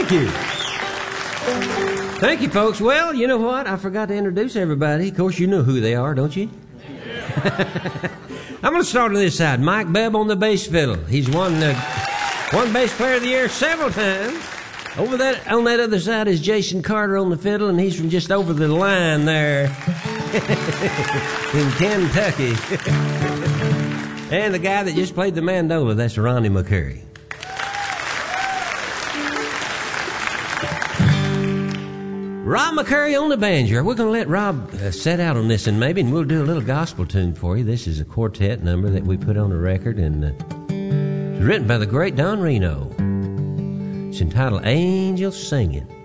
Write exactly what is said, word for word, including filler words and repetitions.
Thank you. Thank you, folks. Well, you know what? I forgot to introduce everybody. Of course, you know who they are, don't you? I'm going to start on this side. Mike Bebb on the bass fiddle. He's won the won bass player of the year several times. Over that, on that other side is Jason Carter on the fiddle, and he's from just over the line there in Kentucky. And the guy that just played the mandola, that's Ronnie McCurry. Rob McCurry on the banjo. We're going to let Rob uh, set out on this, and maybe and we'll do a little gospel tune for you. This is a quartet number that we put on a record, and uh, it's written by the great Don Reno. It's entitled Angels Singing.